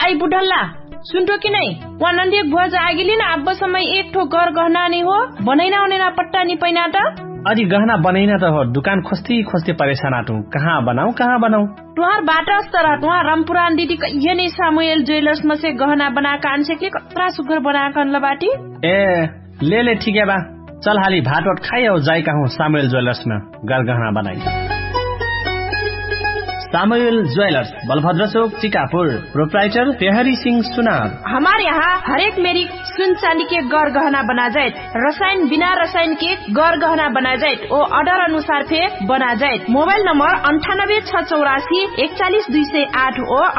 I बुढल्ला सुनतो कि नहीं वहाँ नंदी बुआ जागिली ना अब समय एक ठो घर गहना नहीं हो बनैना होने ना पट्टा नहीं पैना था अरे गहना बनैना त हो दुकान खोजते परेशान आटू कहाँ बनाऊ तुहार बाटा तरह तुहार रामपुरान दीदी ये नहीं सामुएल ज्वेलर्स में से गहना बनाकर आनसे के कतरा सुगर बनाकर ल बाटी ए ले ठीक है बा चल हाली भात वाट खाई और जाई कहूँ सामुएल ज्वेलर्स में घर गहना बनाई सामुएल ज्वेलर्स बलभद्र चौक चिकापुर प्रोप्राइटर पेहरी सिंह सुनार। हमारे यहाँ हर एक मेरी सुन चांदी के गौर गहना बना जाए रसायन बिना रसायन के गौर गहना बना जाए वो ऑर्डर अनुसार फे बना जाए। मोबाइल नंबर 9864414208 और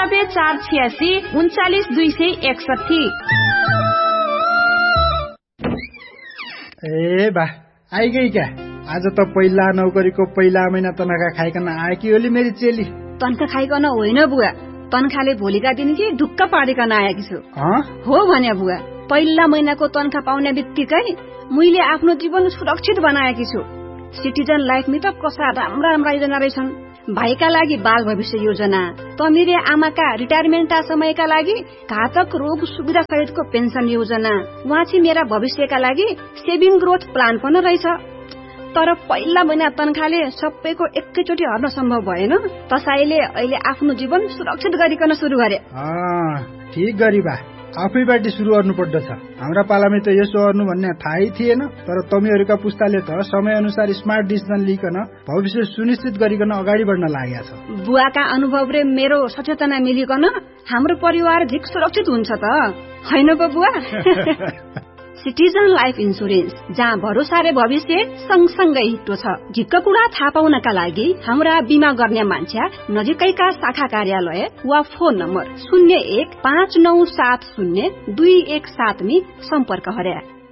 9846399261। ए बा आई गई क्या आज त पहिला नौकरीको पहिला महिना तनखा खाइकन आएकी होली मेरी चेली। तनखा खाइकन होइन बुवा तनखाले भोलिका दिन कि ढुक्क पारिकन आएकी छु। हो भने बुवा पहिला महिनाको तनखा पाउने बित्तिकै मैले आफ्नो जीवन सुरक्षित बनाएकी छु। सिटिजन लाइफ में त कसा राम्रा राम्रा योजना रहेछन्। भाइका लागि बाल भविष्य योजना त मेरे आमाका रिटायरमेन्ट समयका लागि घातक रोग सुविधा सहितको पेन्सन योजना वहाँ चाहिँ मेरा भविष्यका लागि सेभिङ ग्रोथ प्लान पनि रहेछ। तर पहिला महिना तनखाले सबैको एकैचोटि हर्न सम्भव भएन। तसाईले अहिले आफ्नो जीवन सुरक्षित गरिकन सुरु गरे। ठीक गरी बा आफैबाट सुरु गर्नु पर्दछ। हाम्रा पालामै त यसो गर्नु भन्ने थाहै थिएन। तर तपाईहरुका पुस्ताले त समय अनुसार स्मार्ट डिसिजन लिकन भविष्य सुनिश्चित गरिकन अगाडि बढ्न लागेका छ। बुवाका अनुभव र मेरो सचेतना मिलिकन हाम्रो परिवार झिक सुरक्षित हुन्छ त हैन पो बुवा। सिटिजन लाइफ इन्सुरेन्स जहाँ भरोसा र भविष्य सँगसँगै हिट्टो छ। झिक्क कुरा थाहा पाउनका लागि हाम्रा बिमा गर्ने मान्छे नजिकैका शाखा कार्यालय वा फोन नम्बर 0159702107 में सम्पर्क गरे।